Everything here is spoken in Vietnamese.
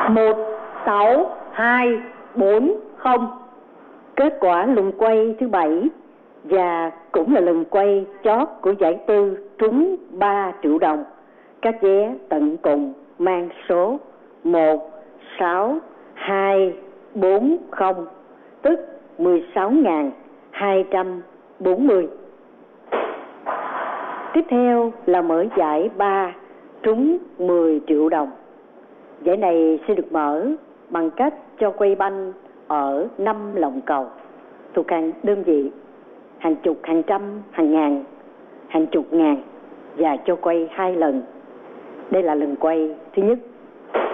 1640. Kết quả lần quay thứ 7 và cũng là lần quay chót của giải tư trúng 3 triệu đồng. Các vé tận cùng mang số 16240, tức 16.240. Tiếp theo là mở giải 3 trúng 10 triệu đồng. Giải này sẽ được mở bằng cách cho quay banh ở 5 lọng cầu thuộc hàng đơn vị, hàng chục, hàng trăm, hàng ngàn, hàng chục ngàn, và cho quay 2 lần. Đây là lần quay thứ nhất.